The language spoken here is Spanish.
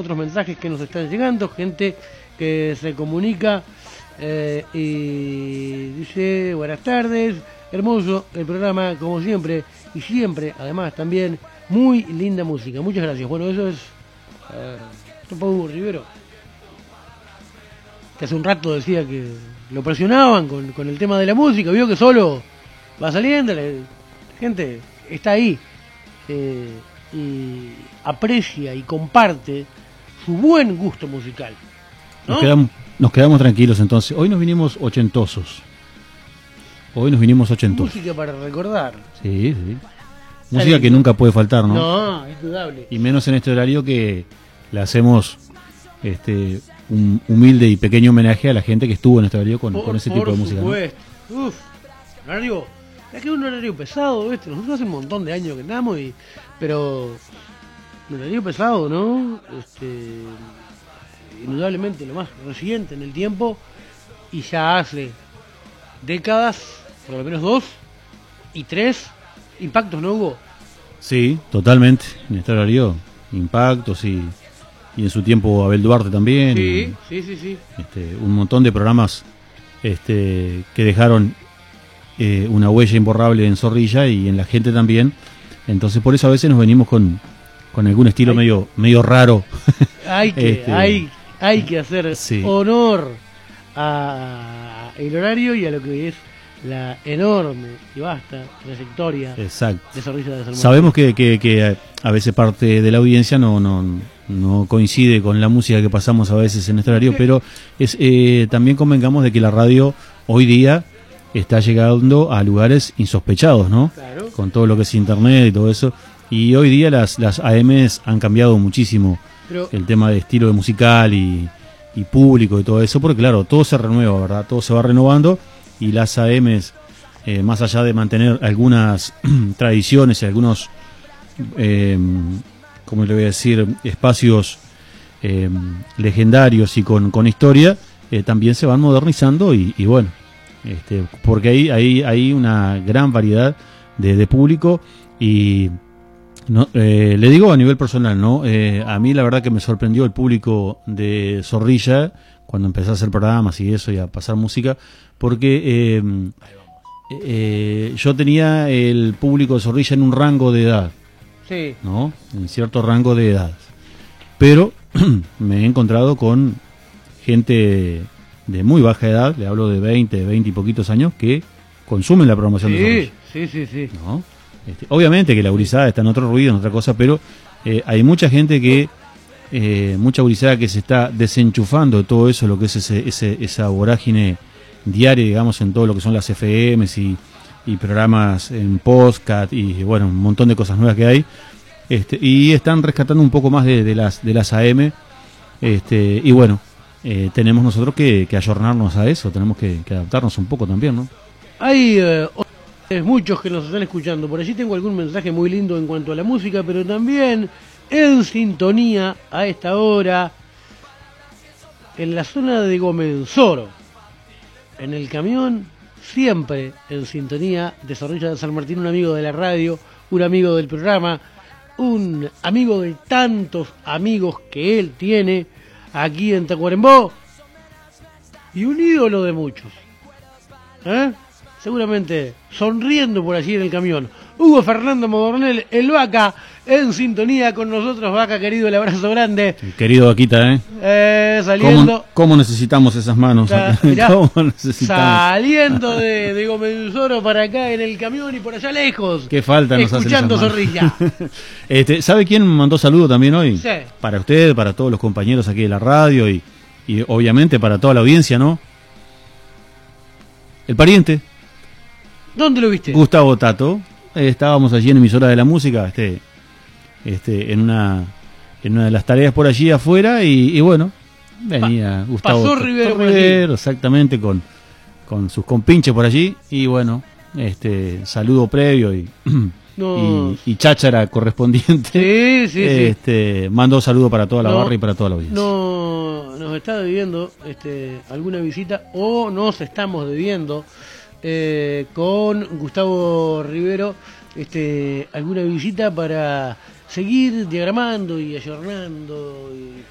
otros mensajes que nos están llegando, gente que se comunica y dice buenas tardes, hermoso el programa como siempre, y siempre además también muy linda música, muchas gracias. Bueno, eso es Pau Rivero, que hace un rato decía que lo presionaban con el tema de la música, vio que solo va saliendo, la gente está ahí y aprecia y comparte su buen gusto musical, ¿no? Nos quedamos tranquilos entonces. Hoy nos vinimos ochentosos. Música para recordar. Sí. Música que nunca puede faltar, ¿no? No, es indudable. Y menos en este horario que le hacemos un humilde y pequeño homenaje a la gente que estuvo en este horario con ese tipo de música, ¿no? Uf, horario, es que es un horario pesado, nosotros hace un montón de años que andamos, pero un horario pesado, ¿no? Indudablemente lo más reciente en el tiempo, y ya hace décadas, por lo menos 2 y 3 impactos, ¿no, Hugo? Sí, totalmente. En este horario, impactos y en su tiempo Abel Duarte también. Sí. Un montón de programas que dejaron una huella imborrable en Zorrilla y en la gente también. Entonces por eso a veces nos venimos con algún estilo medio raro. Hay que hacer honor a el horario y a lo que es la enorme y vasta trayectoria de Zorrilla de San Martín. Sabemos que a veces parte de la audiencia no coincide con la música que pasamos a veces en este horario, pero también convengamos de que la radio hoy día está llegando a lugares insospechados, ¿no? Claro. Con todo lo que es internet y todo eso. Y hoy día las AMs han cambiado muchísimo el tema de estilo de musical y público y todo eso, porque claro, todo se renueva, ¿verdad? Todo se va renovando y las AMs, más allá de mantener algunas tradiciones y algunos, ¿cómo le voy a decir?, espacios legendarios y con historia, también se van modernizando y bueno, porque hay una gran variedad de público y le digo a nivel personal, ¿no? A mí la verdad que me sorprendió el público de Zorrilla cuando empecé a hacer programas y eso y a pasar música, porque yo tenía el público de Zorrilla en un rango de edad, sí, ¿no? En cierto rango de edad, pero me he encontrado con gente de muy baja edad, le hablo de 20 y poquitos años, que consumen la programación de Zorrilla. Sí. ¿No? Obviamente que la gurizada está en otro ruido, en otra cosa, pero hay mucha gente mucha gurizada que se está desenchufando de todo eso, lo que es esa vorágine diaria, digamos, en todo lo que son las FMs y programas en podcast y bueno, un montón de cosas nuevas que hay, y están rescatando un poco más de las AM, y bueno, tenemos nosotros que ayornarnos a eso, tenemos que adaptarnos un poco también, ¿no? Hay muchos que nos están escuchando. Por allí tengo algún mensaje muy lindo en cuanto a la música, pero también en sintonía a esta hora en la zona de Gomenzoro, en el camión, siempre en sintonía de Zorrilla de San Martín, un amigo de la radio, un amigo del programa, un amigo de tantos amigos que él tiene aquí en Tacuarembó y un ídolo de muchos, seguramente sonriendo por allí en el camión. Hugo Fernando Modornel, el Vaca, en sintonía con nosotros. Vaca, querido, el abrazo grande. Querido Vaquita, saliendo. ¿Cómo necesitamos esas manos? Mirá, ¿Cómo necesitamos? Saliendo de Gomenzoro para acá en el camión y por allá lejos. Qué falta nos escuchando hacen Zorrilla. ¿Sabe quién me mandó saludo también hoy? Sí. Para usted, para todos los compañeros aquí de la radio y obviamente para toda la audiencia, ¿no? El pariente. ¿Dónde lo viste? Gustavo Tato. Estábamos allí en emisora de la música, en una de las tareas por allí afuera y bueno, venía Gustavo pasó Rivero, exactamente, con sus compinches por allí y bueno, saludo previo y cháchara correspondiente. Sí. Mando saludo para toda la barra y para toda la audiencia. Nos está debiendo alguna visita o nos estamos debiendo con Gustavo Rivero alguna visita para seguir diagramando y ayornando y